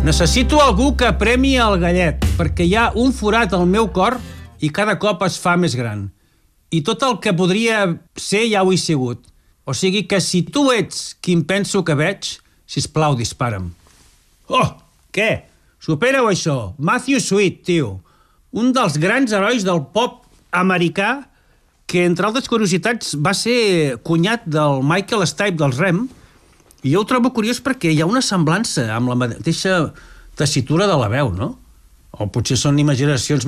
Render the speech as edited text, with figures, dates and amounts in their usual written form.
Necessito algú que premi el gallet, perquè hi ha un forat al meu cor i cada cop es fa més gran. I tot el que podria ser ja ho he sigut. O sigui que si tu ets qui em penso que veig, sisplau, dispara'm. Oh, què? Supera-ho, això. Matthew Sweet, tio. Un dels grans herois del pop americà que, entre altres curiositats, va ser cunyat del Michael Stipe dels Rem. I jo ho trobo curiós perquè hi ha una semblança amb la mateixa tessitura de la veu, no? O potser són imaginacions